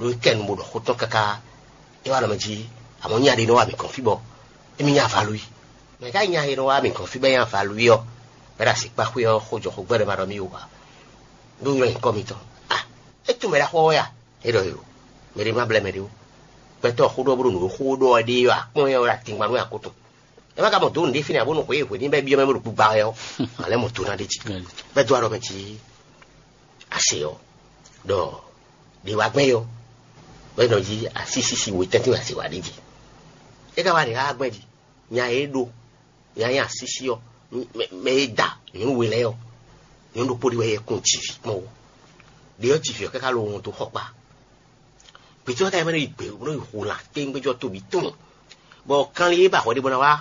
lo ken mo do hoton kaka e wa lo meji àwọn nya de no wa mi kon fi bo e mi nya fa lui me ka nya he no wa mi kon fi be nya fa lui yo era si pa yo hojo ho gbere ma ro mi wa do yo en komito e tu me la ho ya e do yo me ri ma ble me ri pe to ho do bru no ho do de wa pon yo la tin gba no akoto e ma ka mo do ndi fini abo no ko e ni be bi yo me mo bu ba yo ale mo to na de ji be do aro me ji aseo do de wa gbe yo be no ji asisi we tete wa si wa de ji e ka wa de a gbe ji nya e do nya asisi yo me da ni we le yo ni ndo pori we kun TV mo de yo TV ka lo ohun to hopa pe ti o ta me ri gbe no ihu la te ngbe jo tobi tun bo kan le ba ko de bona wa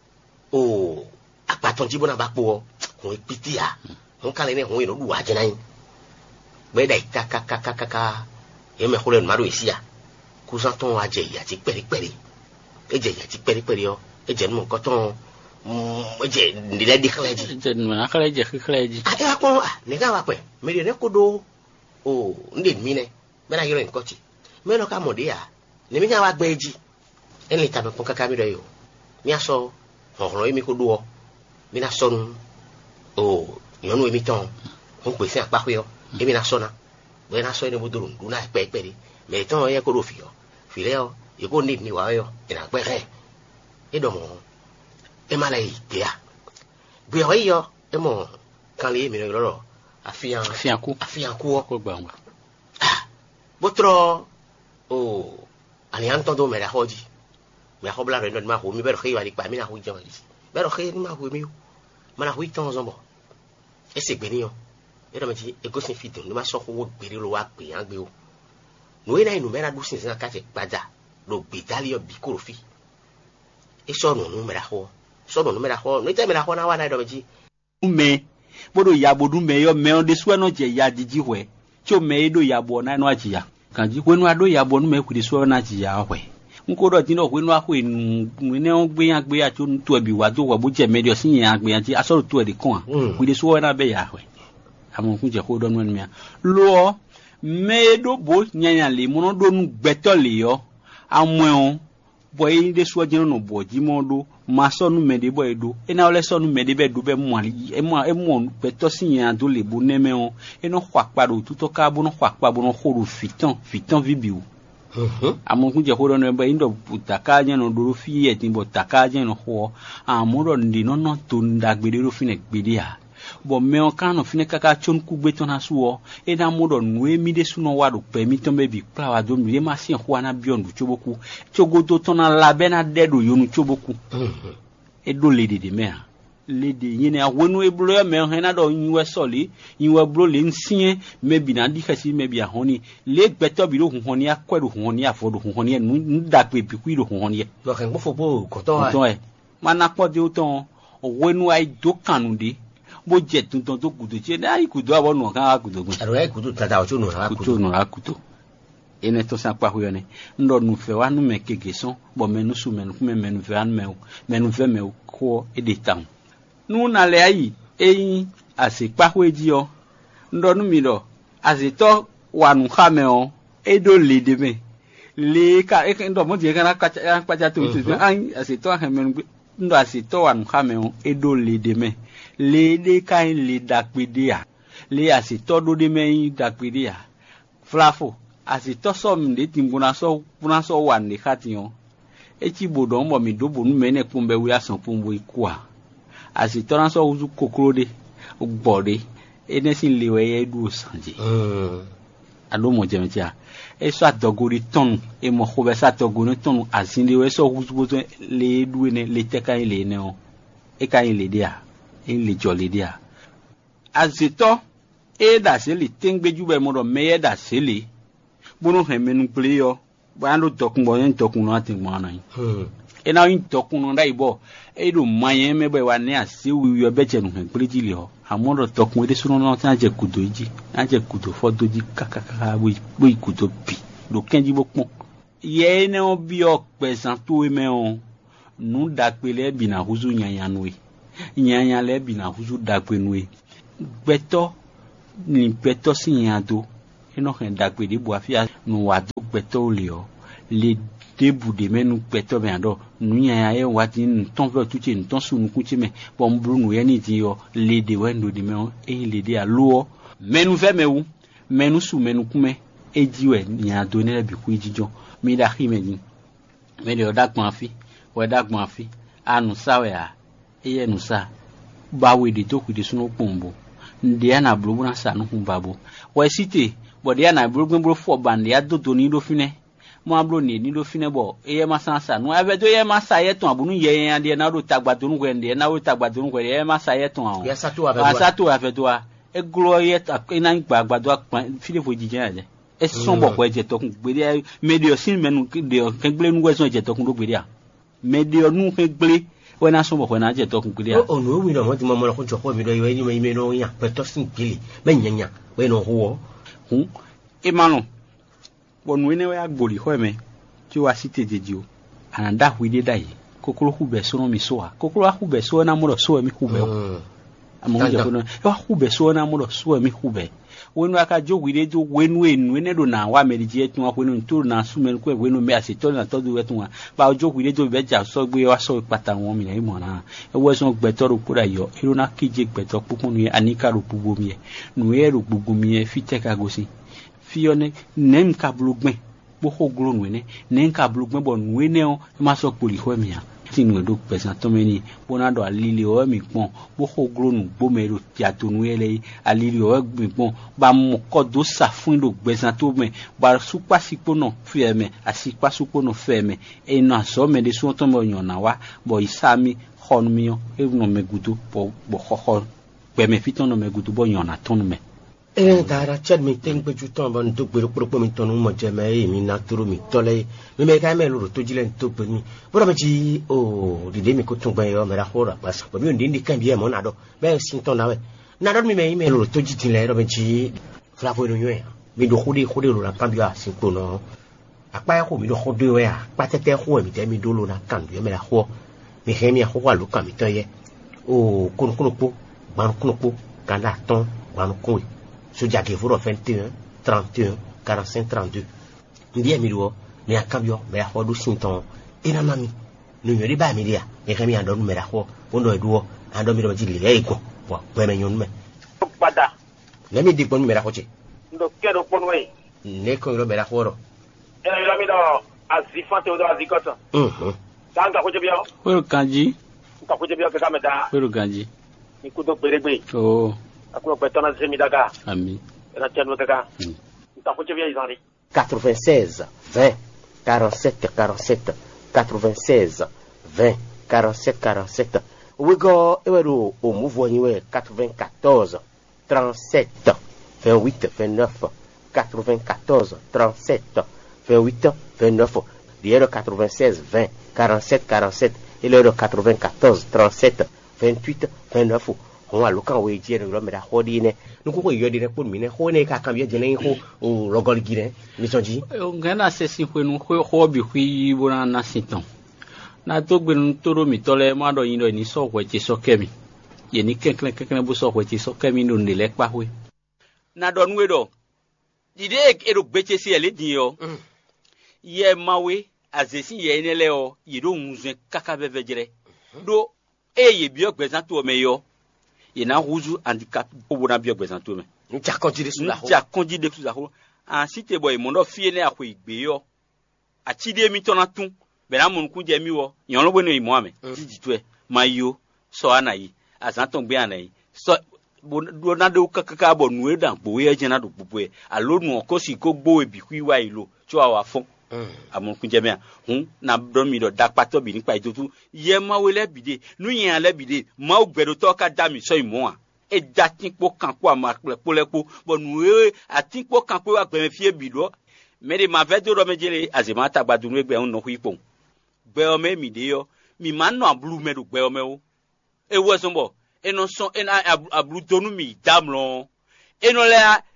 o apaton ti bona ba po ko piti a won kan le ne won ino du wa je nan be da ka e me khole ma do isi a ku san ton wa je ya ti peri e je ya ti peri yo e je mo ko ton je ndi le di khaleji je na khaleji e ko ne ga wa pe me de ko do o ndi mi ne be na yoro nko ti me no ka mo de ya ne mi nya wa gbeji en le ta me pon kaka mi do yo mi aso ọ̀rọ̀ mi ko do o mi na so nu o yonu mi ton on pe se apa yo e mi na so na be na so ni mo do ndu na pe ri me ton ye ko do fi yo fi le o e ko ni wa yo ina pe re e do mo e ma le ite a bi o yo e mo kan le mi lo afian ku ko gba wa botro o ani anton do me la hoji me a hobla reno ma ho mi bero khiri wa pa mi na ho jama bero khiri ma ho mi ma na ho ton zombo e se gbe ni yo e do me ti e go sin fit ni ma so ho gbere lo wa pe an gbe o no e na inu me na du sin sin ka te pada lo gbe dali yo bi ko fi e so no me la ho no te me la ho na wa na do me ti me bodo ya bodu me yo me on de so no je ya jiji hwe cho me do ya bo na no aji ya kan ji kwenu ado ya bo no me ku de so na aji ya hwe nko do ti no kwenu akwe ne on gbe yan gbe acho ntu abi wa do wa bo je medio sin yan gbe yan ti asoro tu e de kon ku de so na be ya hwe amon ku je ko do no mi lo me do bo nyan le mo no do nu gbeto le yo amon boy de so je no bo ji mo do ma so nu me de boy do e na ole so nu me de be do be mo ali e mo gbeto sin yan do le bo ne me on e no kwa pa do tu to ka bo no kwa pa bo no khoro fitan vibiu amon ku je ko do no be indo butaka je no do fi e tin bo taka je no ho amoro ndi no no to ndagbede ro fine gbede a bo me on kan no fine kaka chon ku gbe ton asuo e na modo nu emi de suno wa do pe mi ton be bi pra wa do mi ma sin ho na biondu choboku chogodo ton na labe na dedo yonu choboku e do lede de me a lede yin na wonu e blo me he na do yinwe soli yinwe blo le nsin me bi na di kasi me bi a honi le gbeto bi do honi akwedo honi afodo honi nu da pe bi ku do honi lo kan gbofo bo ko to e mana po de o ton wonu ai do kanunde bo je tuntun to kudo je na ikudo abo no kan akudo gun aro ikudo tata o no akudo ene to san pa ho ne ndo nu fe wa nu me kege son bo menu su menu ku menu fe an menu fe me ko e de tan nu na le ayi eyin ase pa ho eji o ndo nu mi do ase to wa nu kha me o e do le de me le ka e ndo mo je kan pa ja to an ase to ha menu ndo ase to wa nu kha me o e do le de me le de kan le dakpede a le ase to do de me dakpede a flafo ase to so mi de timbuna so wa ne khatiyon e ti bodo mo mi do bonu me ne pumbe wi asan pumbo iku a ase to ran so uzu kokoro de gbode e ne sin lewe ye du sanje ado mo je metia e so adogori ton e mo khobe sa togori ton asin lewe so uzu le du ne le teka ile ne o e ka ile dia le jolly dia azito e da se le tengbeju be mo do meye da se le bono he menu ple yo ba ndo tokun bo yen tokun no atin mo na e na yin tokun no dai bo e do mayen me be wa ne ase wi yo be chenu he ple ji le ho amodo tokun de suno no tan je kudo ji an je kudo fodo ji kakaka bo ikudo pi do kenji bo pon ye ne o bi o pesan to e me on nu da pele bi na huzu nyanyanwe nyanya le bi na huzu dagbenwe gbeto ni gbeto si yado eno hen dagbe di boafia nu wadu beto leo le debu de menu beto me ando nu nya ya wati nu ton ve tuche nu ton su nu kuche me bon bru nu yani di yo le de wendo di me le de alo menu ve me wu menu su menu kume ejiwe nya do ne bi ku ejijo mi da khime ni me de odagbon afi wedagbon afi anu sawe a eye nu sa bawe de to ku de sunu pombo ndia na blogu na sa no hu babo wa site bo dia na blogu bro fo band ya do ni do fine mo ablo ni do fine bo eye ma san sa no ave do ye ma sa ye ton abunu ye yan de na do tagbado nu gwe de na do tagbado nu gwe ye ma sa ye ton awon ya satu ave do e gloye ta ina gba agbado file fo jijan je e son bo ko je tokun gbe medio sin menu de kan gbe nu gwe son je tokun do gbe dia medio nu kan gbe when I saw when I get talking to you. Oh, no, we don't want to mamma control for me. You may know, yeah, but tossing Billy, Menya, we know who. Emmanuel, when we never body, where me, you are seated, you, and that we did die. Kokolo who be so me so, Kokolo who be so and I'm so me who be. Among the who be so and I'm so me who be. When I can joke with it, when we do now, why meditate to when to now, sumen, when we may say, told and told you to but joke with it, better, so we are so pattern woman, it was not better to put a yo, Irona Kijik better, Pupuni, Anika Rupugumie, Nueru Bugumie, Fiteka Gosi, Fione, name Cablugme, Boho grown winne, name Cablugme, bon winner, Maso Pulihomia. We do present to many bonado a lily or me bon, boho grown bomero tiatunuele, a lily or me bon, bam codo safundo besant me, bar super sipono, ferme, a sipa supono ferme, e non so me de suo tomono nawa, boy sami, hon mio, e no me gudu, boho, where me fit on me gudu boyona tonme. Dara chad mi teng pe juton ban duk be pro mi tonu mo jeme mi na turu mi tole mi me ka me lu to jilen to pe mi bora mi ji o di de mi ko tun gbe yo me ra hora pas ko mi ndi kan bi e mo na do be sin ton na we na do mi me lu to jitin le ro mi ji fla fo no yo mi do khudi lu na kan bi a sin ko no apa ya ko mi do khudi we a pa tete ko mi te mi do lu na kan bi me ra ho mi he mi ho wa lu kan mi to ye o kun po ban kun po kana ton ban ko Soja qui vous 21, 31, 45, 32. Bien, Miluo, mais à Cambio, mais à Hodou Sinton, et la mamie. Nous ne pas Milia, et Rémi en donne, mais à Ho, on doit douer, en domme de Gilles, et quoi, pour yon me. Pada. Let me dig one merahoche. No quiero ponwe. Neko lo merahoro. La mi do azifante o do azikota. Tanga ko jebio. Well, Kanji. Ka ko jebio ka meda. Well, Kanji. Ni ku do beregbe. Oh. Akulo betona zemidaga. Ami. Era tiano daga. Ta ko jebio izani. 96, 20, 47, 47, 96, 20, 47, 47. We go au mouvement 94, 37, 28, 29, 94, 37, 28, 29. L'heure 96, 20, 47, 47. Et l'heure 94, 37, 28, 29. On a le camp où il y a le mera hodine. Nous courons yodine pour mine. On est qu'à cambier de l'info au logol guiné. Nous dit. On gagne assez si vous nous hobby qui vous en a siton. Na to gbe toro mi tole ma do yin do ni so we ti so kemi ye ni kenken bu so we ti so kemi no ni le pa we na do nwe do ide e do gbeche si ele din yo ye mawe azesi ye ne le o ye do nzun kaka bebe jere do e ye bi ogbesan to me yo ye na huzu handicap o bona bi ogbesan to me nja konji de sous la ho en cité boy mo do fie ne akwo igbe yo a ti de mi tona tun bera mun ku je mi wo yon lo bueno imo ame ti tue mayo so anayi azanton gbe anayi so do na do kaka bo nu edan po ye jena do pupu e alonu ko si ko gbo ebi ku iwa ilo cho awa fon amun ku je mi na do mi do dapato bi nipa itotu ye ma we le bide nu yen le bide ma o gbedo to ka da mi so imo a e da tin po kan po ama lepo bo nu e atin po kan po wa gbe fie bido me de ma ve do ro mejele azimata gbadunu egbe un no hu ipon gbeome mi de yo mi man no ablu me do gbeome o e wo sombo eno so ena ablu donu mi damlo eno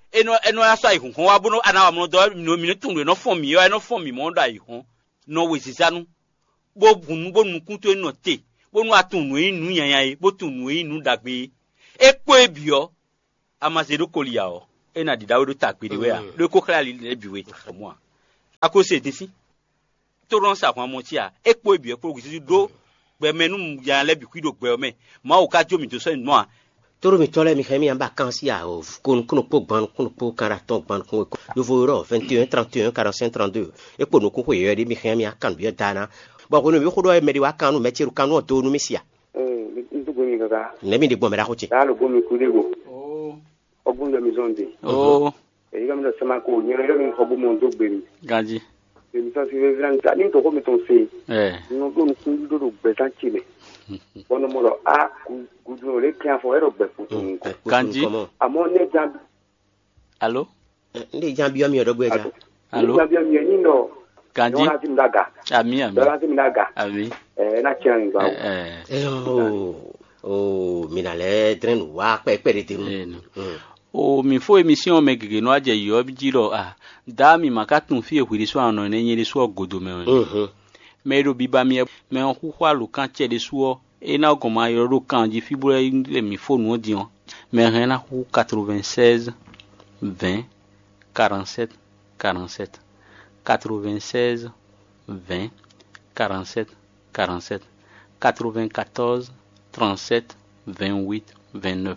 ya so ihun wa bunu ana wa mo do mi tun no fon mi yo eno fon mi mo do ihun no we sisanu bo nu kun to eno te bo nu atun nu inu yan yan bo tun nu inu dagbe epo ebio amazedo kolia o ena di dawo do takpiri we a do ko kla li biwe mo a ko se disi to ron sa kwa mo ti a epo ebi epo gisi do gbe menu ya le bi kwido gbe me ma o ka jo mi to so mo a toro mi tole mi khemi amba kansi a o kun po ban kun po karaton ban kun yo voro 21 31 45 32 epo no ko ye mi khemi a kan bi dana ba ko no bi khodo e medi wa kanu me chiru kanu to no misia ndu go mi gaga ne mi de bomera ko chi dalo go mi kulego ogun de mi zonde e ga mi da sama ko nyere mi hobu mo ndo gberi gaji e mi sa si ve gran ta ni to ko mi ton se no go mi kun do gbe tan chile bono mo lo a gudu le kan fo ero gbe futu kanji amo ne jambi allo ndi jambi yo mi odo gbeja allo jambi yo mi ni no kanji na ti ndaga ami na ti ndaga ami na chian ba minale dren wa pe de tinu o mi fo emission me gege no aje yo bi jiro da mi makatun fi ehwiri so anu ne nyiri so godo me mero biba mi me on ku kwa lu kan che de so e na ko ma yo ru kan ji fibure mi phone odion me ren na ku 96 20 47 47 96 20 47 47 94 37 28 29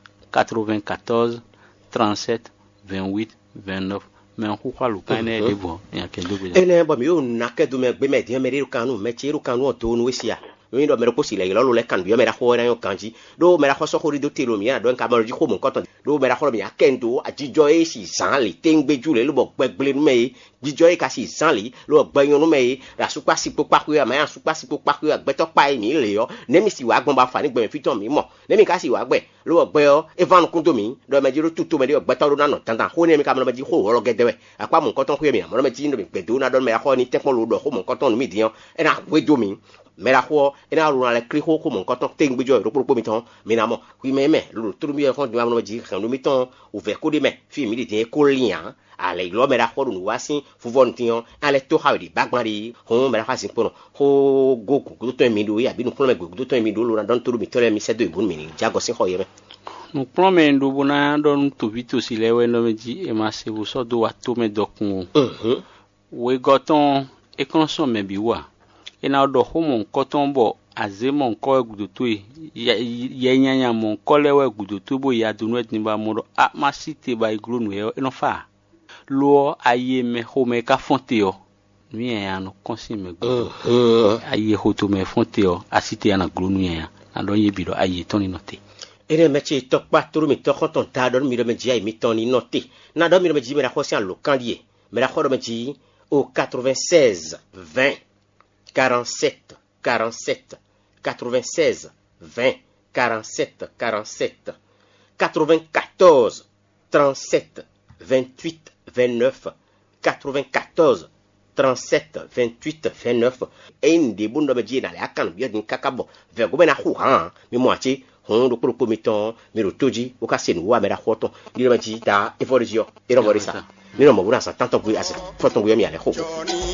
94 37 28 29 mais on croit le canet de bon il y a quelques jours ene ba mi o na ke do me gbe me di me ri kanu me chi ru kanu to nu sia mi do me ko si le lo le kan bi me ra ho ra yo kanji do me ra ho so ho ri do telo mi ya do nka ba ri ko mo nkan ton do me ra ho mi akendo ajijo e si san le tengbeju le lo bo gbegle nu me jijo e ka si san le lo gbeyan nu me ra supa si popa ku ya ma ya supa si popa ku ya gbe to pa mi le yo ne mi si wa gbon ba fa ni gbe mi fiton mi mo ne mi ka si wa gbe lo gbe yo evan kun do mi do me jiro tutu me de gbe to ro na no tantan ho ne mi ka mo me ji ho ro gedewe apa mo nkan ton ku ya mi mo me ji ndo mi gbe do na do me ra ho ni tekon lo do ho mo nkan ton mi diyan e na we do mi mera ho ena ru na le kri ho ko mon koton teng bijo ro po mi ton mi na mo wi me lo turu mi ho di ma no ji kan do mi ton o ve ko de me fi mi de ko lian ale lo mera ho nu wasin fu von tion ale to ha di bagbari ho mera fa sin pono ho go ku to mi do ya bi nu pono me go to mi do lo na don turu mi tole mi se do ibun mi ni jago sin ho ye me no prome ndo bona don to vito si lewe no me ji e ma se bu so do wa to me dokun we goton e konson me bi wa ina do homo koton bo azemo nko egudoto ye nyanya mo nko lewe egudoto bo ya dunu etni ba mo a masite ba igronu e no fa lo aye me home ka fonte yo mi ya no konsi me gudo aye hoto me fonte yo asite ya na gronu ya na do ye biro aye toni note ere me chi tok pa turu mi tok ton ta do mi do me ji ai mi toni note na do mi do me ji me ra ko sian lo kandie me ra ko do me ji au 96 20 47 47 96 20 47 47 94 37 28 29 94 37 28 29 et ndi bundo be jina le akan bi odin kakabo ve go be na hu han mi mo achi hon do pro mi ton mi ro toji o ka sen wa me da hoton ni be ji da eforigio e ro borisa ni no mo bura sa tanto bu ase foton bu yo mi ale ho